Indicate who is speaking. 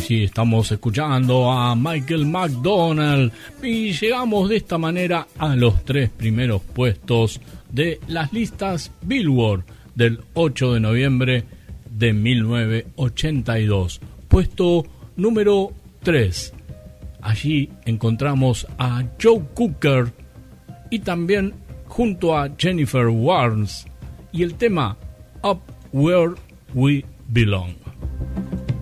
Speaker 1: Allí estamos escuchando a Michael McDonald y llegamos de esta manera a los 3 primeros puestos de las listas Billboard del 8 de noviembre de 1982. Puesto número 3. Allí encontramos a Joe Cocker y también junto a Jennifer Warnes y el tema Up Where We Belong.